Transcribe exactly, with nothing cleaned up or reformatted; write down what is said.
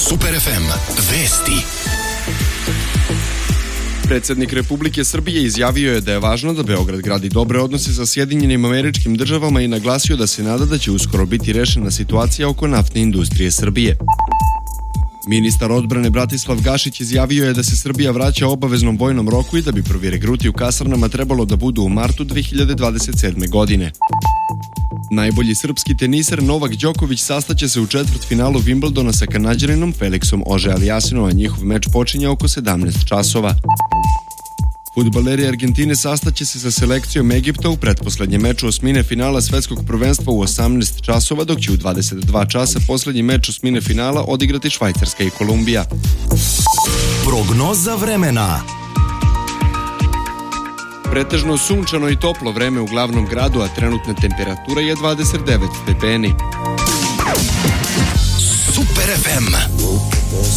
Super ef em vesti. Predsjednik Republike Srbije izjavio je da je važno da Beograd gradi dobre odnose sa Sjedinjenim Američkim Državama i naglasio da se nada da će uskoro biti rešena situacija oko naftne industrije Srbije. Ministar odbrane Bratislav Gašić izjavio je da se Srbija vraća obaveznom vojnom roku i da bi prvi regruti u kasarnama trebalo da budu u martu dve hiljade dvadeset sedme. godine. Najbolji srpski teniser Novak Đoković sastaće se u četvrtfinalu Wimbledona sa Kanađaninom Felixom Auger-Aliassinom, a njihov meč počinje oko sedamnaest časova. Fudbaleri Argentine sastaće se sa selekcijom Egipta u pretposlednjem meču osmine finala svetskog prvenstva u osamnaest časova, dok će u dvadeset dva časa poslednji meč osmine finala odigrati Švajcarska i Kolumbija. Prognoza vremena. Pretežno sunčano i toplo vreme u glavnom gradu, a trenutna temperatura je dvadeset devet stepeni. Super ef em.